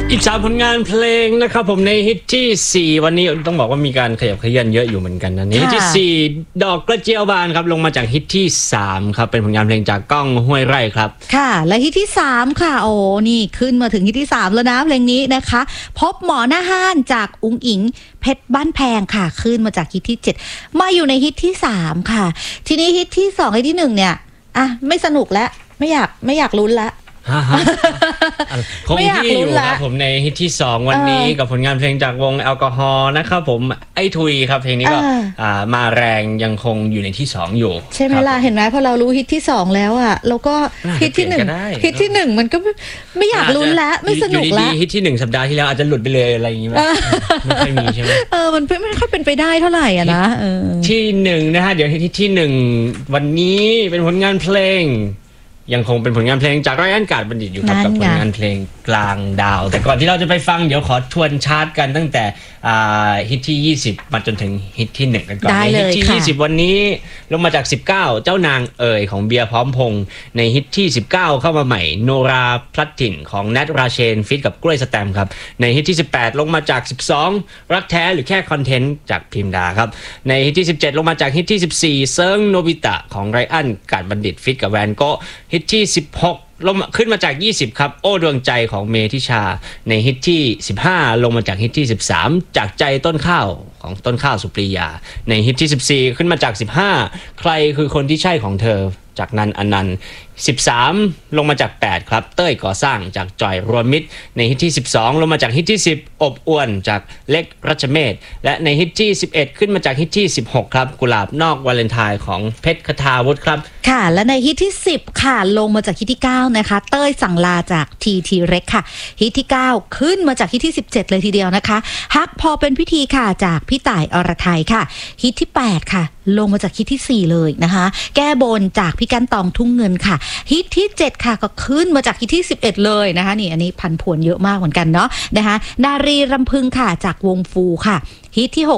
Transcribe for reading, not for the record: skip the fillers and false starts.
อีก3ผลงานเพลงนะครับผมในฮิตที่4วันนี้ต้องบอกว่ามีการขยับขยื่นเยอะอยู่เหมือนกันนะในฮิตที่4ดอกกระเจียวบานครับลงมาจากฮิตที่3ครับเป็นผลงานเพลงจากก้องห้วยไร่ครับค่ะและฮิตที่3ค่ะโอ้นี่ขึ้นมาถึงฮิตที่3แล้วนะเพลงนี้นะคะพบหมอหน้าห้านจากอุ๋งอิงเพชรบ้านแพงค่ะขึ้นมาจากฮิตที่7มาอยู่ในฮิตที่3ค่ะทีนี้ฮิตที่2ฮิตที่1เนี่ยอ่ะไม่สนุกแล้วไม่อยากลุ้นละคงที่อยู่ครับผมในฮิตที่2วันนี้กับผลงานเพลงจากวงแอลกอฮอล์นะครับผมไอ้ทุยครับเพลงนี้ก็มาแรงยังคงอยู่ในที่2อยู่ใช่ไหมล่ะเห็นไหมพอเรารู้ฮิตที่2แล้วอ่ะแล้วก็ฮิตที่1ฮิตที่1มันก็ไม่อยากลุ้นแล้วไม่สนุกแล้วฮิตที่1สัปดาห์ที่แล้วอาจจะหลุดไปเลยอะไรอย่างงี้มั้ยไม่ค่อยมีใช่ไหมมันไม่ค่อยเป็นไปได้เท่าไหร่อ่ะนะที่1นะฮะเดี๋ยวฮิตที่1วันนี้เป็นผลงานเพลงยังคงเป็นผลงานเพลงจากไรอันกาดบัณฑิตอยู่ครับกับผลงานเพลงกลางดาวแต่ก่อนที่เราจะไปฟังเดี๋ยวขอทวนชาร์ตกันตั้งแต่ฮิตที่20มาจนถึงฮิตที่1กันก่อนในฮิตที่20วันนี้ลงมาจาก19เจ้านางเอ๋ยของเบียร์พร้อมพงษ์ในฮิตที่19เข้ามาใหม่โนราพลัดถิ่นของแนทราเชนฟีทกับกล้วยสแตมครับในฮิตที่18ลงมาจาก12รักแท้หรือแค่คอนเทนต์จากพิมดาครับในฮิตที่17ลงมาจากฮิตที่14เซิงโนบิตะของไรอันกาดบัณฑิตฟีทกับแวนโกฮิตที่16ลงขึ้นมาจาก20ครับโอ้ดวงใจของเมธิชาในฮิตที่15ลงมาจากฮิตที่13จากใจต้นข้าวของต้นข้าวสุปรียาในฮิตที่14ขึ้นมาจาก15ใครคือคนที่ใช่ของเธอจากนันอนันต์13ลงมาจาก8ครับเต้ยก่อสร้างจากจอยรวมมิตรในฮิตที่12ลงมาจากฮิตที่10อบอ้วนจากเล็กรัชเมธและในฮิตที่11ขึ้นมาจากฮิตที่16ครับกุหลาบนอกวาเลนไทน์ของเพชรคทาวุฒิครับค่ะและในฮิตที่10ค่ะลงมาจากฮิตที่9นะคะเต้ยสั่งลาจากทีเร็กค่ะฮิตที่9ขึ้นมาจากฮิตที่17เลยทีเดียวนะคะฮักพอเป็นพิธีค่ะจากพี่ต่ายอรไทยค่ะฮิตที่8ค่ะลงมาจากฮิตที่4เลยนะคะแก้บนจากพี่กันตองทุ่งเงินค่ะฮิตที่7ค่ะก็ขึ้นมาจากฮิตที่11เลยนะคะนี่อันนี้พันผวนเยอะมากเหมือนกันเนาะนะคะนารีรำพึงค่ะจากวงฟูค่ะฮิตที่